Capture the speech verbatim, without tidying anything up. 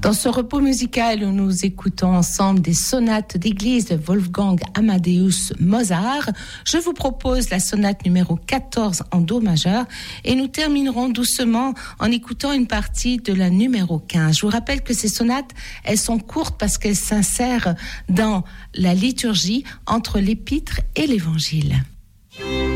Dans ce repos musical où nous écoutons ensemble des sonates d'église de Wolfgang Amadeus Mozart, je vous propose la sonate numéro quatorze en do majeur et nous terminerons doucement en écoutant une partie de la numéro quinze. Je vous rappelle que ces sonates, elles sont courtes parce qu'elles s'insèrent dans la liturgie entre l'épître et l'évangile.